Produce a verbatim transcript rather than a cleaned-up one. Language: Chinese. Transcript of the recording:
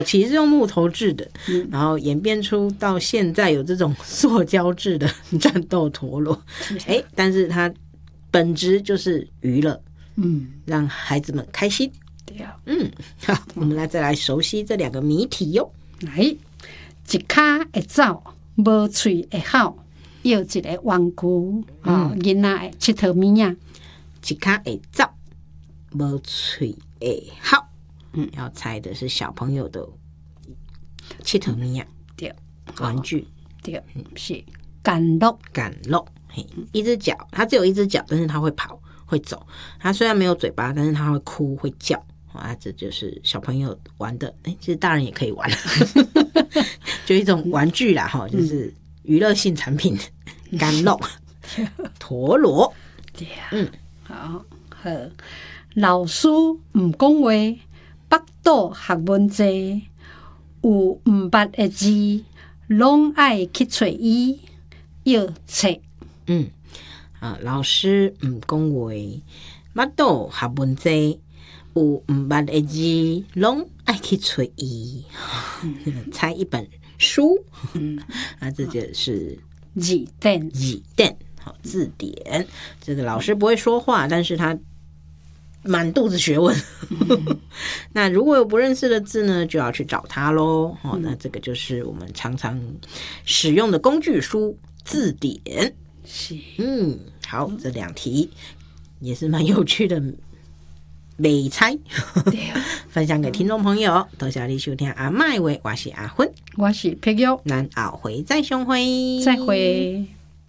其实是用木头制的，嗯、然后演变出到现在有这种塑胶制的战斗陀螺。哎，但是它本质就是娱乐，嗯，让孩子们开心。对啊，嗯，好，我们来再来熟悉这两个谜题哟。 来，一脚会走，无喙会吼，要一个玩具，哦，囡仔会佚佗物仔。 一脚会走，无喙会吼。嗯，要猜的是小朋友的佚佗物仔， 对， 玩具， 对，是赶路， 赶路。嘿，一只脚，它只有一只脚，但是它会跑，会走。它虽然没有嘴巴，但是它会哭，会叫。啊，这就是小朋友玩的。哎，其实大人也可以玩，就一种玩具啦，哈，就是娱乐性产品，赶路、陀螺。 对啊，嗯，好，好。老师唔讲话，腹肚学问济，有唔捌的字，拢爱去找伊要册。 嗯，啊，老师唔讲话，腹肚学问济，有唔捌的字，拢爱去找伊。猜一本书，嗯，啊，这就是字典， 字典，好，字典。这个老师不会说话，但是他满肚子学问。那如果有不认识的字呢，就要去找他咯。哦，那这个就是我们常常使用的工具书字典。 是， 嗯，好，这两题也是蛮有趣的美猜，分享给听众朋友。多谢你收听阿麦话，我是阿芬， 我是佩玉， 咱后回再相会， 再会。